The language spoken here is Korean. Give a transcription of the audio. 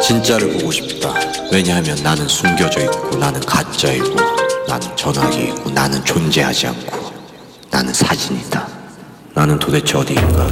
진짜를 보고 싶다. 왜냐하면 나는 숨겨져 있고, 나는 가짜이고, 나는 전화기이고, 나는 존재하지 않고, 나는 사진이다. 나는 도대체 어디인가?